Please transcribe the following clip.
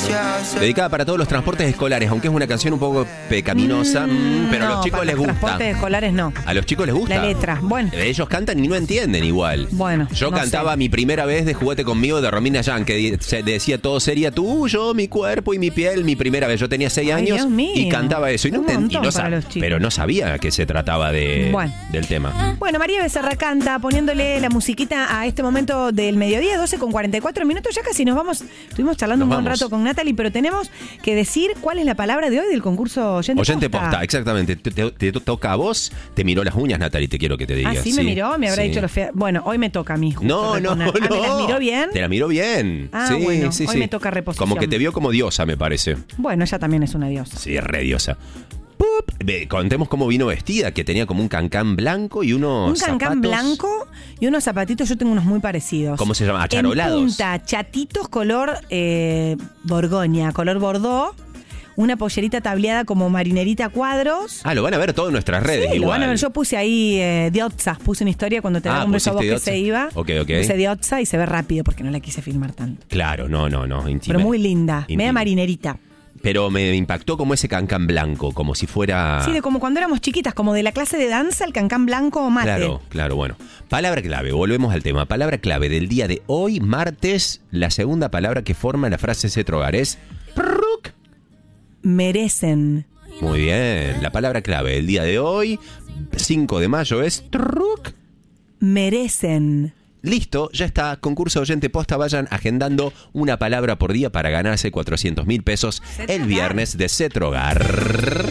Dedicada para todos los transportes escolares, aunque es una canción un poco pecaminosa, pero a los chicos les gusta. Transportes escolares no. A los chicos les gusta. La letra, bueno. Ellos cantan y no entienden igual. Bueno, yo no cantaba sé. Mi primera vez de Juguete conmigo de Romina Yan, que decía todo sería tuyo, mi cuerpo y mi piel, mi primera vez. Yo tenía 6 años Dios mío. y cantaba eso. Y no Un entendí, montón para los chicos. pero no sabía que se trataba del tema. Bueno, María Becerra canta poniéndole la musiquita a este momento del mediodía, 12:44. Ya casi nos vamos. Estuvimos charlando un buen rato con Natalie, pero tenemos que decir cuál es la palabra de hoy del concurso Oyente Posta. Exactamente. Te toca a vos. Te miró las uñas, Natalie, te quiero que te diga. Ah, sí, me miró, me habrá dicho lo fea. Bueno, hoy me toca a mí. No. ¿Me las miró bien? Te la miró bien. Ah, sí, bueno, sí, hoy me toca reposición. Como que te vio como diosa, me parece. Bueno, ella también es una diosa. Sí, es re diosa. Contemos cómo vino vestida, que tenía como un cancán blanco y unos zapatos. Un cancán blanco y unos zapatitos, yo tengo unos muy parecidos. ¿Cómo se llama? Acharolados. En punta, chatitos color borgoña, color bordó. Una pollerita tableada como marinerita a cuadros. Ah, lo van a ver todo en nuestras redes igual. Lo van a ver. Yo puse ahí Diotza, puse una historia cuando te daba un beso a vos que se iba. Ok. Puse Diotza y se ve rápido porque no la quise filmar tanto. Claro, no. Pero muy linda, media marinerita. Pero me impactó como ese cancán blanco, como si fuera... Sí, de como cuando éramos chiquitas, como de la clase de danza, el cancán blanco mate. Claro, bueno. Palabra clave, volvemos al tema. Palabra clave del día de hoy, martes, la segunda palabra que forma la frase Cetrogar es... Merecen. Muy bien, la palabra clave del día de hoy, 5 de mayo, es... Merecen. Listo, ya está, concurso Oyente Posta, vayan agendando una palabra por día para ganarse 400.000 pesos el viernes de Cetrogar.